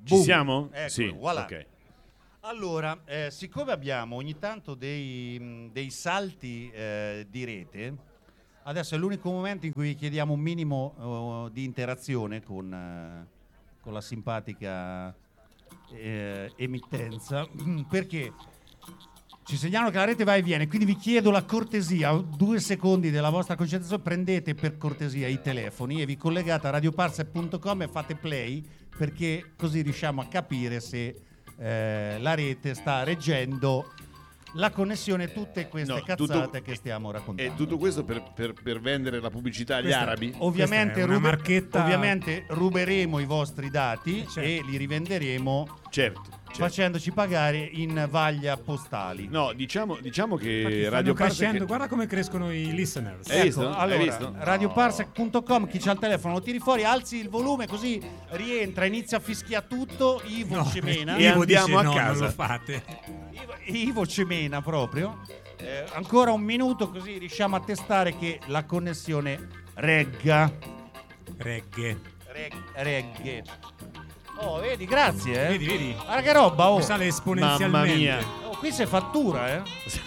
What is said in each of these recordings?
Ci siamo? Ecco, Sì, voilà. ok. Allora, siccome abbiamo ogni tanto dei salti di rete, adesso è l'unico momento in cui vi chiediamo un minimo di interazione con la simpatica emittenza, perché ci segnalano che la rete va e viene, quindi vi chiedo la cortesia, 2 secondi della vostra concentrazione, prendete per cortesia i telefoni e vi collegate a radioparsec.com e fate play, perché così riusciamo a capire se la rete sta reggendo la connessione, tutte queste cazzate che stiamo raccontando. E tutto questo per vendere la pubblicità agli arabi? Ovviamente, una marchetta... ovviamente ruberemo i vostri dati e li rivenderemo, certo, facendoci pagare in vaglia postali. No, diciamo che Radio Radio Parsec... guarda come crescono i listeners. Hai visto? Ecco, Hai allora, visto? radioparsec.com, chi c'ha il telefono lo tiri fuori, alzi il volume così rientra, inizia a fischiare tutto, Ivo cemena. E andiamo a no, casa. non lo fate. Ivo cemena proprio. Ancora un minuto così riusciamo a testare che la connessione regga. Regge. Regge. Oh, vedi, grazie. Vedi. Guarda che roba, oh. Sale esponenzialmente. Mamma mia. Oh, qui c'è fattura,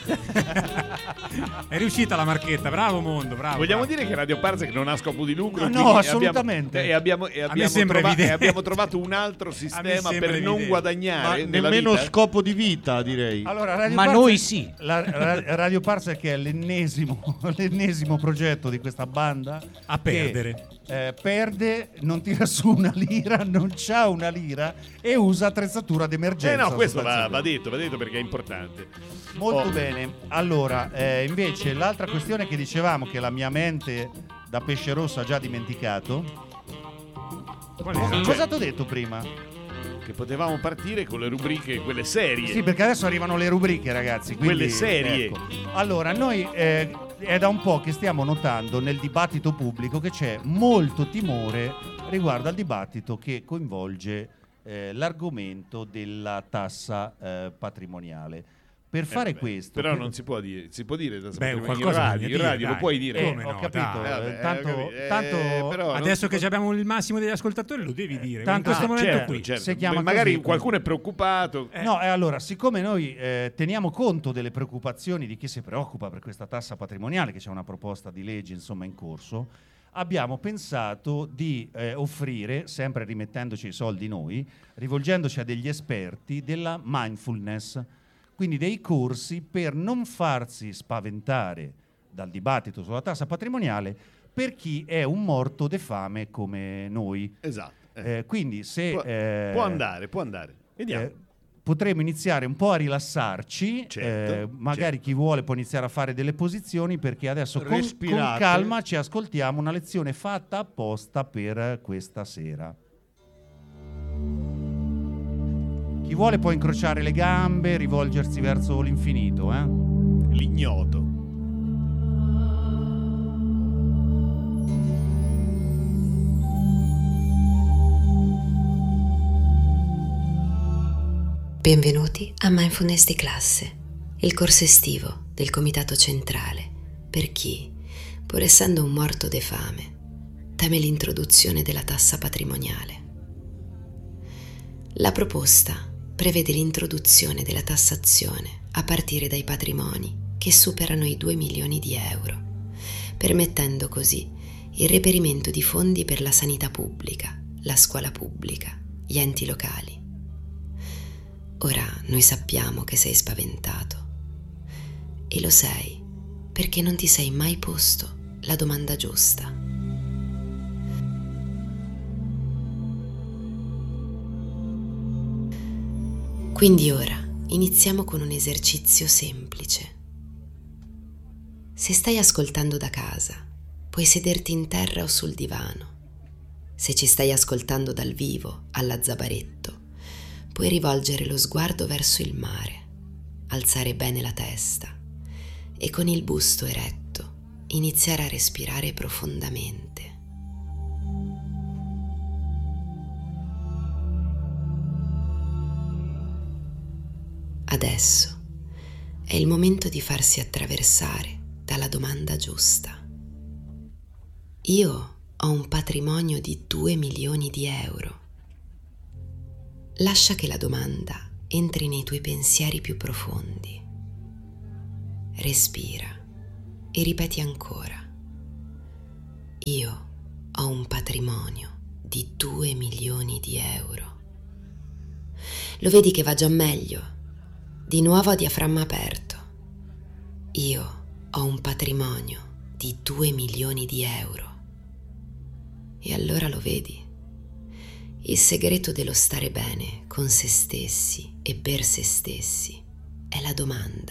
È riuscita la marchetta, bravo Mondo, bravo. Vogliamo bravo. dire che Radio Parsec non ha scopo di lucro? No, quindi assolutamente. Abbiamo trovato un altro sistema per non evidente. guadagnare nella nemmeno vita. scopo di vita, direi. Allora, Radio Ma Parsec- noi sì. Radio Parsec è l'ennesimo progetto di questa banda A perdere. che, perde, non tira su una lira, non c'ha una lira e usa attrezzatura d'emergenza. No, questo va sostanzialmente. detto perché è importante. Molto bene. Allora, invece l'altra questione che dicevamo, che la mia mente da pesce rosso ha già dimenticato. Qual era? Cosa ti ho detto prima? Che potevamo partire con le rubriche, quelle serie. Sì, perché adesso arrivano le rubriche, ragazzi. Quindi, Quelle serie. ecco. Allora, noi è da un po' che stiamo notando nel dibattito pubblico che c'è molto timore riguardo al dibattito che coinvolge l'argomento della tassa patrimoniale. Per fare questo... Però non si può dire, si può dire in qualcosa radio, bisogna in radio dire, lo dai. puoi dire. Come ho no, capito. dai. Tanto però Adesso che abbiamo il massimo degli ascoltatori lo devi dire. Tanto in questo momento certo, qui. certo. Si chiama Magari così, qualcuno è preoccupato. No, e allora, siccome noi teniamo conto delle preoccupazioni di chi si preoccupa per questa tassa patrimoniale, che c'è una proposta di legge insomma in corso, abbiamo pensato di offrire, sempre rimettendoci i soldi noi, rivolgendoci a degli esperti, della mindfulness, quindi dei corsi per non farsi spaventare dal dibattito sulla tassa patrimoniale per chi è un morto de fame come noi. Esatto. Quindi se Può andare. Vediamo. potremo iniziare un po' a rilassarci, Certo, magari chi vuole può iniziare a fare delle posizioni, perché adesso con Respirate. calma ci ascoltiamo una lezione fatta apposta per questa sera. Chi vuole può incrociare le gambe, rivolgersi verso l'infinito. L'ignoto. Benvenuti a Mindfulness di classe, il corso estivo del Comitato Centrale per chi, pur essendo un morto de fame, teme l'introduzione della tassa patrimoniale. La proposta prevede l'introduzione della tassazione a partire dai patrimoni che superano i 2 milioni di euro, permettendo così il reperimento di fondi per la sanità pubblica, la scuola pubblica, gli enti locali. Ora noi sappiamo che sei spaventato e lo sei perché non ti sei mai posto la domanda giusta. Quindi ora iniziamo con un esercizio semplice. Se stai ascoltando da casa, puoi sederti in terra o sul divano. Se ci stai ascoltando dal vivo, alla Zabaretto, puoi rivolgere lo sguardo verso il mare, alzare bene la testa e con il busto eretto iniziare a respirare profondamente. Adesso è il momento di farsi attraversare dalla domanda giusta. Io ho un patrimonio di 2 milioni di euro. lascia che la domanda entri nei tuoi pensieri più profondi. Respira e ripeti ancora. Io ho un patrimonio di 2 milioni di euro. Lo vedi che va già meglio? Di nuovo a diaframma aperto. Io ho un patrimonio di 2 milioni di euro. E allora lo vedi? Il segreto dello stare bene con se stessi e per se stessi è la domanda.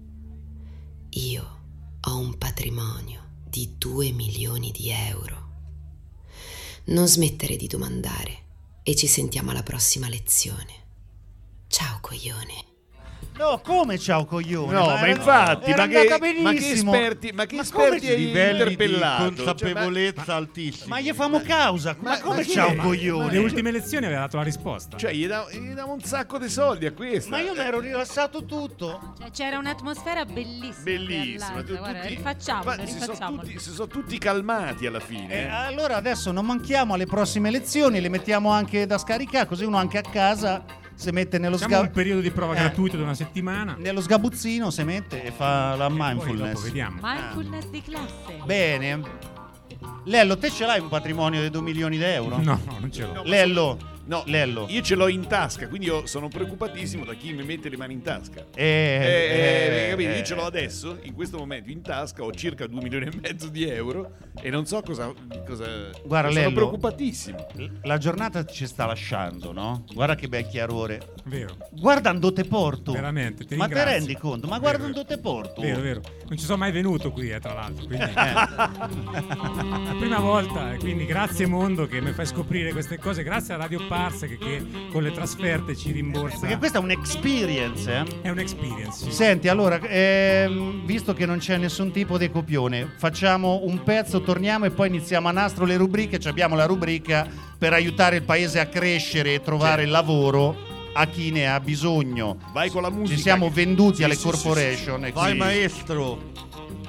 Io ho un patrimonio di 2 milioni di euro. Non smettere di domandare e ci sentiamo alla prossima lezione. Ciao coglione. No, come ciao coglione? No, ma infatti, era ma che andata benissimo. esperti come hai livelli interpellato? di consapevolezza altissimi. Ma gli famo causa, ma come chi ciao è? Le coglione? ultime lezioni aveva dato la risposta. Cioè, gli davo un sacco di soldi a questa. Ma io mi ero rilassato tutto. Cioè, c'era un'atmosfera bellissima. Bellissima. Guarda, rifacciamolo. Si sono tutti calmati alla fine. Allora adesso non manchiamo alle prossime lezioni, le mettiamo anche da scaricare, così uno anche a casa si mette nello Facciamo un periodo di prova gratuito di una settimana. nello sgabuzzino, si mette e fa la Poi dopo mindfulness. vediamo. Mindfulness di classe. Bene. Lello, te ce l'hai un patrimonio di 2 milioni di euro? No, non ce l'ho. Lello, No, Lello. io ce l'ho in tasca, quindi io sono preoccupatissimo da chi mi mette le mani in tasca. Capito? Io ce l'ho adesso, in questo momento in tasca ho circa 2 milioni e mezzo di euro e non so cosa Guarda, sono Lello, preoccupatissimo. la giornata ci sta lasciando, no? Guarda che bel chiarore. Vero. Guarda dove te porto. Veramente, ti Ma te ringrazio. rendi conto? Ma guarda Vero, dove te porto. Vero, vero. Non ci sono mai venuto qui, tra l'altro. Quindi, la prima volta, quindi grazie mondo che mi fai scoprire queste cose. Grazie a Radio Parsec che con le trasferte ci rimborsa. Perché questa è un'experience, eh? È un'experience. Sì. Senti, allora, visto che non c'è nessun tipo di copione, facciamo un pezzo, torniamo e poi iniziamo a nastro le rubriche. Abbiamo la rubrica per aiutare il paese a crescere e trovare lavoro a chi ne ha bisogno. Vai con la musica. Ci siamo venduti Sì, alle sì, corporation. e Vai quindi- maestro.